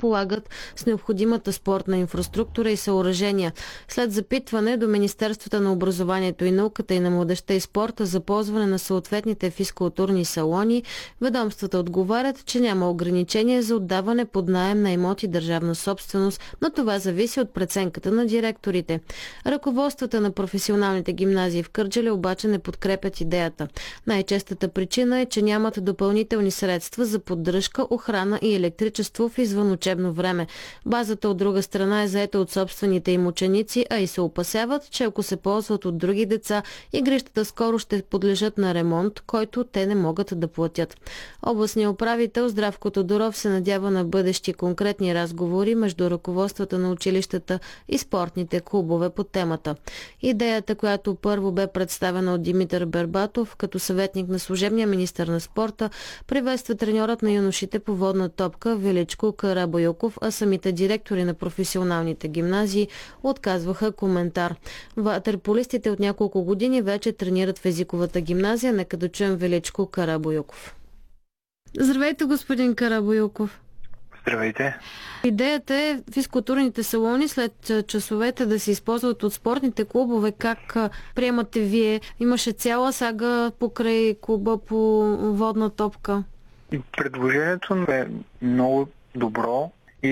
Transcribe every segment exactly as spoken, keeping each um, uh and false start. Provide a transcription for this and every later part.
разполагат с необходимата спортна инфраструктура и съоръжения. След запитване до Министерството на образованието и науката и на младежта и спорта за ползване на съответните физкултурни салони, ведомствата отговарят, че няма ограничение за отдаване под наем на имоти държавна собственост, но това зависи от преценката на директорите. Ръководствата на професионалните гимназии в Кърджали обаче не подкрепят идеята. Най-честата причина е, че нямат допълнителни средства за поддръжка, охрана и електричество в извънучебно време. Базата от друга страна е заета от собствените им ученици, а и се опасяват, че ако се ползват от други деца, игрищата скоро ще подлежат на ремонт, който те не могат да платят. Областният управител Здравко Тодоров се надява на бъдещи конкретни разговори между ръководствата на училищата и спортните клубове по темата. Идеята, която първо бе представена от Димитър Бербатов като съветник на служебния министър на спорта, приветства треньорът на юношите по водна топка Величко Карабойоков, а самите директори на професионалните гимназии отказваха коментар. Ватерполистите от няколко години вече тренират в езиковата гимназия. Нека да чуем Величко Карабойоков. Здравейте, господин Карабойоков. Здравейте. Идеята е физкултурните салони след часовете да се използват от спортните клубове. Как приемате вие? Имаше цяла сага покрай клуба по водна топка. Предложението е много добро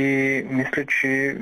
и мисля, че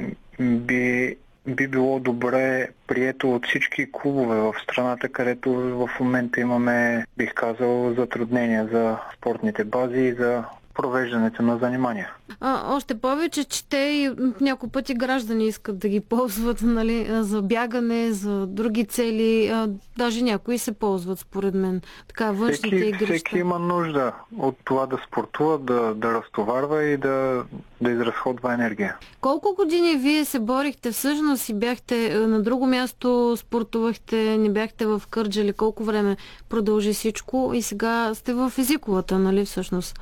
би, би било добре прието от всички клубове в страната, където в момента имаме, бих казал, затруднения за спортните бази и за провеждането на занимания. А, още повече, че те и няколко пъти граждани искат да ги ползват, нали, за бягане, за други цели. А, даже някои се ползват, според мен. Така, външните всеки, игрища. Всеки има нужда от това да спортува, да, да разтоварва и да, да изразходва енергия. Колко години вие се борихте всъщност и бяхте на друго място, спортувахте, не бяхте в Кърджали? Колко време продължи всичко и сега сте в езиковата, нали, всъщност?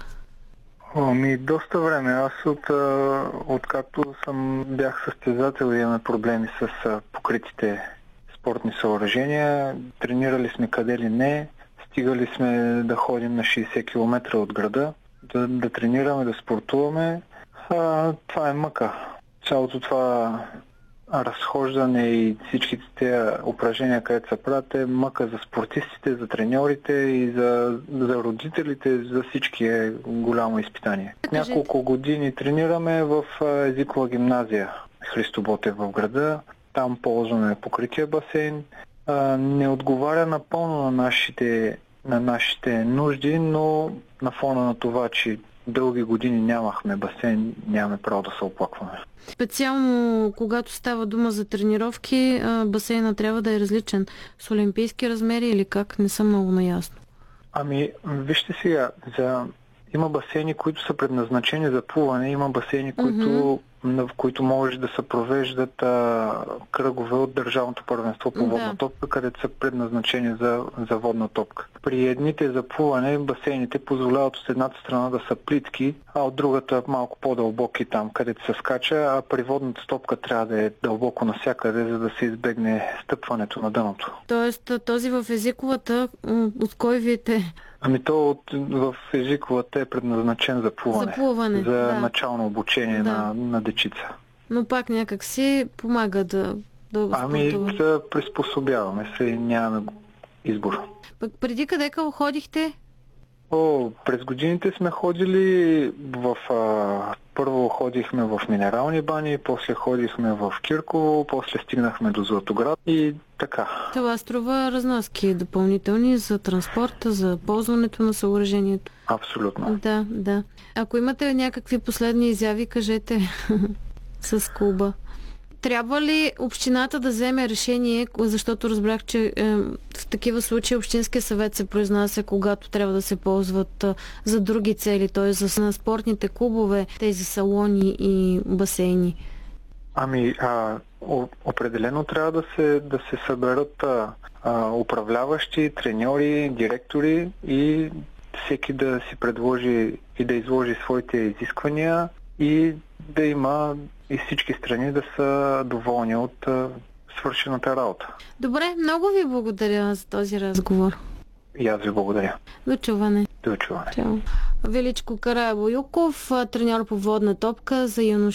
Ами, доста време. Аз от, откакто съм бях състезател и имаме проблеми с покритите спортни съоръжения, тренирали сме къде ли не, стигали сме да ходим на шейсет километра от града, да, да тренираме, да спортуваме. А, това е мъка. Цялото това разхождане и всичките тези упражнения, където се правят, е мъка за спортистите, за треньорите и за, за родителите, за всички е голямо изпитание. Кажете. Няколко години тренираме в езикова гимназия Христо Ботев в града. Там ползваме покрития басейн. Не отговаря напълно на нашите, на нашите нужди, но на фона на това, че дълги години нямахме басейн, нямаме право да се оплакваме. Специално, когато става дума за тренировки, басейна трябва да е различен. С олимпийски размери или как? Не съм много наясно. Ами, вижте сега, за... има басейни, които са предназначени за плуване, има басейни, които, mm-hmm. в които може да се провеждат а, кръгове от Държавното първенство по водна да. топка, където са предназначени за, за водна топка. При едните за плуване басейните позволяват от едната страна да са плитки, а от другата малко по-дълбоки там, където се скача, а при водната топка трябва да е дълбоко навсякъде, за да се избегне стъпването на дъното. Тоест този в езиковата, от кой виете? Ами то от, в езиковата е предназначен за плуване. За плуване, За да. начално обучение да. на, на дечица. Но пак някак си помага да, да Ами спортува. да приспособяваме се и нямаме избор. Пък преди къде ходихте? О, през годините сме ходили в... А, първо ходихме в Минерални бани, после ходихме в Кирково, после стигнахме до Златоград и така. Това струва разноски допълнителни за транспорта, за ползването на съоръжението. Абсолютно. Да, да. Ако имате някакви последни изяви, кажете с клуба. Трябва ли общината да вземе решение, защото разбрах, че е, в такива случаи Общинския съвет се произнася, когато трябва да се ползват е, за други цели, т.е. за на спортните клубове, тези салони и басейни? Ами, а, определено трябва да се, да се съберат а, а, управляващи, треньори, директори и всеки да си предложи и да изложи своите изисквания и да има и всички страни да са доволни от а, свършената работа. Добре, много ви благодаря за този разговор. И аз ви благодаря. До чуване. До чуване. Чао. Величко Карабойоков, треньор по водна топка за юноши.